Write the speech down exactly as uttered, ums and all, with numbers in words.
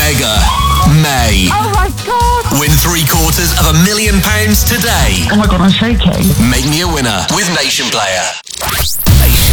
Mega May. Oh my God. Win three quarters of a million pounds today. Oh my God, I'm shaking. Make me a winner with Nation Player. Nation